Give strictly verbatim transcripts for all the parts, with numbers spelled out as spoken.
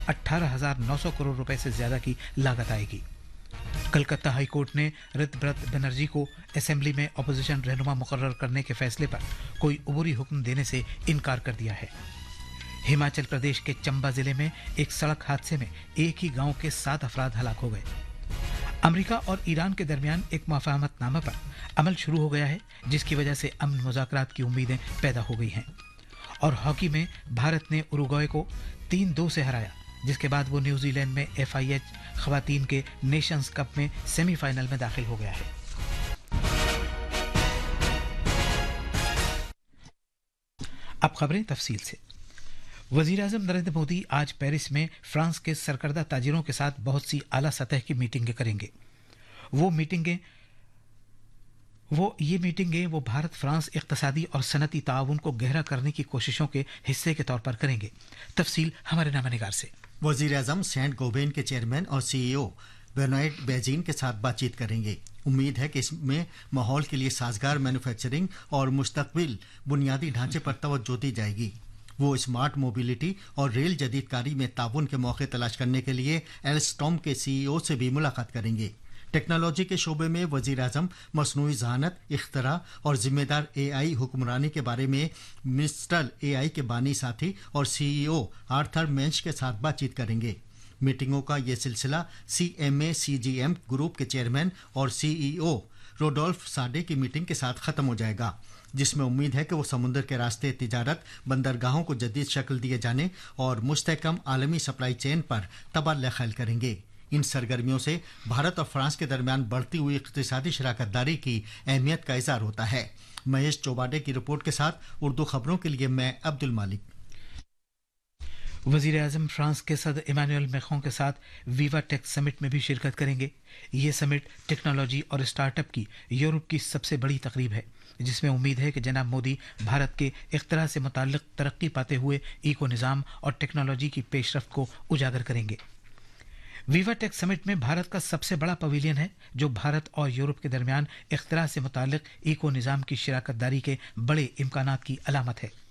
अठारह हजार नौ सौ करोड़ रुपए से ज्यादा की लागत आएगी। कलकत्ता हाई कोर्ट ने ऋतव्रत बनर्जी को असेंबली में अपोजिशन रहनुमा मुकर्रर करने के फैसले पर कोई अबूरी हुक्म देने से इनकार कर दिया है। हिमाचल प्रदेश के चंबा जिले में एक सड़क हादसे में एक ही गांव के सात अफराद हलाक हो गए। अमेरिका और ईरान के दरमियान एक मुफाहमतनामा पर अमल शुरू हो गया है, जिसकी वजह से अमन मुज़ाकरात की उम्मीदें पैदा हो गई हैं। और हॉकी में भारत ने उरुग्वे को तीन दो से हराया, जिसके बाद वो न्यूजीलैंड में एफ आई एच खवातीन के नेशंस कप में सेमीफाइनल में दाखिल हो गया है। अब खबरें तफसील से। वज़ीर-ए-आज़म नरेंद्र मोदी आज पेरिस में फ्रांस के सरकर्दा ताजिरों के साथ बहुत सी आला सतह की मीटिंगें करेंगे। वो मीटिंगें वो ये मीटिंगें वो भारत फ्रांस इक़्तिसादी और सनती ताउन को गहरा करने की कोशिशों के हिस्से के तौर पर करेंगे। तफसील हमारे नामानिगार से। वज़ीर-ए-आज़म सेंट गोबेन के चेयरमैन और सीईओ बेनोइट बेजीन के साथ बातचीत करेंगे। उम्मीद है कि इसमें माहौल के लिए साजगार मैन्युफैक्चरिंग और मुस्तक़बिल बुनियादी ढांचे पर तवज्जो दी जाएगी। वो स्मार्ट मोबिलिटी और रेल जदीदकारी में ताउन के मौके तलाश करने के लिए एल्स्टॉम के सीईओ से भी मुलाकात करेंगे। टेक्नोलॉजी के शोबे में वज़ीर आज़म मसनूई ज़हानत, इख्तरा और जिम्मेदार एआई हुक्मरानी के बारे में मिस्टल एआई के बानी साथी और सीईओ आर्थर मेंच के साथ बातचीत करेंगे। मीटिंगों का ये सिलसिला सीएमए सीजीएम ग्रुप के चेयरमैन और सीईओ रोडोल्फ साडे की मीटिंग के साथ खत्म हो जाएगा, जिसमें उम्मीद है कि वो समुद्र के रास्ते तिजारत, बंदरगाहों को जदीद शक्ल दिए जाने और मुस्तहकम आलमी सप्लाई चेन पर तबादला ख्याल करेंगे। इन सरगर्मियों से भारत और फ्रांस के दरमियान बढ़ती हुई इक़्तिसादी शराकतदारी की अहमियत का इज़हार होता है। महेश चौबाडे की रिपोर्ट के साथ उर्दू खबरों के लिए मैं अब्दुल मालिक। वज़ीर आज़म फ्रांस के सदर इमानुएल मैक्रों के साथ वीवा टेक समिट में भी शिरकत करेंगे। ये समिट टेक्नोलॉजी और स्टार्टअप की यूरोप की सबसे बड़ी तकरीब है, जिसमें उम्मीद है कि जनाब मोदी भारत के इख्तरा से मुताल्लिक तरक्की पाते हुए इको निज़ाम और टेक्नोलॉजी की पेशरफ्त को उजागर करेंगे। वीवा टेक समिट में भारत का सबसे बड़ा पवेलियन है, जो भारत और यूरोप के दरमियान इख्तरा से मुताल्लिक इको निज़ाम की शराकतदारी के बड़े इम्कानात की अलामत है।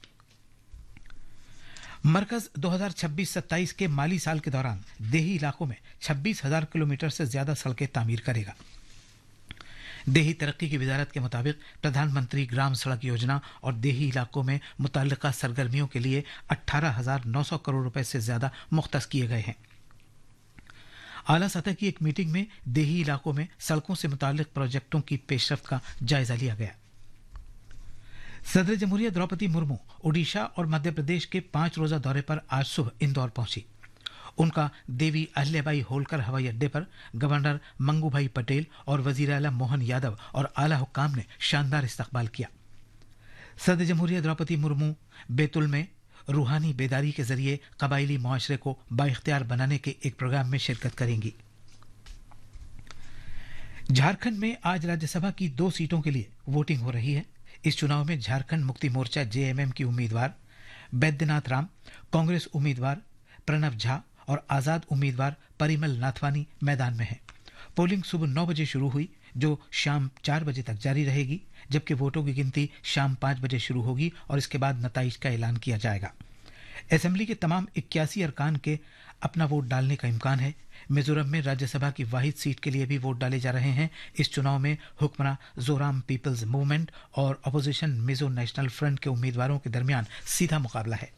मरकज दो हज़ार छब्बीस सत्ताईस के माली साल के दौरान देही इलाकों में छब्बीस हजार किलोमीटर से ज्यादा सड़कें तामीर करेगा। देही तरक्की की वजारत के मुताबिक प्रधानमंत्री ग्राम सड़क योजना और देही इलाकों में मुतल्लिका सरगर्मियों के लिए अठारह हजार नौ सौ करोड़ रुपए से ज्यादा मुख्तस किए गए हैं। आला सतह की एक मीटिंग में देही इलाकों में सड़कों से मुताल्लिक प्रोजेक्टों की पेशरफ्त का जायजा लिया गया। सदर जमहूरिया द्रौपदी मुर्मू ओडिशा और मध्य प्रदेश के पांच रोजा दौरे पर आज सुबह इंदौर पहुंची। उनका देवी अहिल्याबाई होलकर हवाई अड्डे पर गवर्नर मंगूभाई पटेल और वजीर आला मोहन यादव और आला हुक्काम ने शानदार इस्तकबाल किया। सदर जमहूरिया द्रौपदी मुर्मू बैतुल में रूहानी बेदारी के जरिए कबायली मुआशरे को बाइख्तियार बनाने के एक प्रोग्राम में शिरकत करेंगी। झारखंड में आज राज्यसभा की दो सीटों के लिए वोटिंग हो रही है। इस चुनाव में झारखंड मुक्ति मोर्चा जेएमएम की उम्मीदवार बैद्यनाथ राम, कांग्रेस उम्मीदवार प्रणव झा और आजाद उम्मीदवार परिमल नाथवानी मैदान में हैं। पोलिंग सुबह नौ बजे शुरू हुई, जो शाम चार बजे तक जारी रहेगी, जबकि वोटों की गिनती शाम पांच बजे शुरू होगी और इसके बाद नताइज का ऐलान किया जाएगा। असेंबली के तमाम इक्यासी अरकान के अपना वोट डालने का इम्कान है। मिजोरम में राज्यसभा की वाहिद सीट के लिए भी वोट डाले जा रहे हैं। इस चुनाव में हुक्मरान जोराम पीपल्स मूवमेंट और अपोजिशन मिजो नेशनल फ्रंट के उम्मीदवारों के दरमियान सीधा मुकाबला है।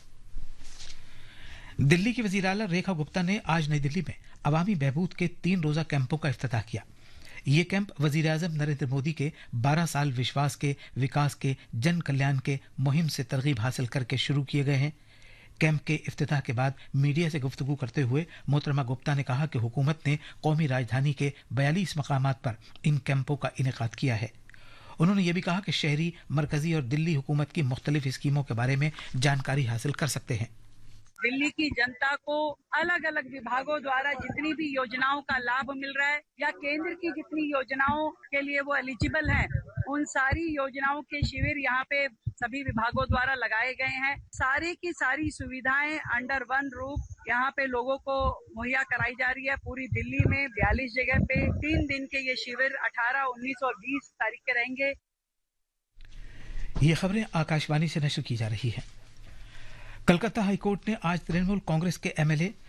दिल्ली की वजीर आला रेखा गुप्ता ने आज नई दिल्ली में अवामी बहबूद के तीन रोजा कैंपों का इफ्तिताह किया। ये कैंप वजीर आज़म नरेंद्र मोदी के बारह साल विश्वास के विकास के जन कल्याण के मुहिम से तरगीब हासिल करके शुरू किए गए हैं। कैंप के इफ्तिताह के बाद मीडिया से गुफ्तगू करते हुए मोहतरमा गुप्ता ने कहा कि हुकूमत ने कौमी राजधानी के बयालीस मकामात पर इन कैंपों का इनेकाद किया है। उन्होंने ये भी कहा कि शहरी, मरकजी और दिल्ली हुकूमत की मुख्तलिफ स्कीमों के बारे में जानकारी हासिल कर सकते हैं। दिल्ली की जनता को अलग अलग विभागों द्वारा जितनी भी योजनाओं का लाभ मिल रहा है या केंद्र की जितनी योजनाओं के लिए वो एलिजिबल हैं, उन सारी योजनाओं के शिविर यहाँ पे सभी विभागों द्वारा लगाए गए हैं। सारी की सारी सुविधाएं अंडर वन रूफ यहाँ पे लोगों को मुहैया कराई जा रही है। पूरी दिल्ली में बयालीस जगह पे तीन दिन के ये शिविर अठारह, उन्नीस और बीस तारीख के रहेंगे। ये खबरें आकाशवाणी से नशर की जा रही हैं। कलकत्ता हाईकोर्ट ने आज तृणमूल कांग्रेस के एमएलए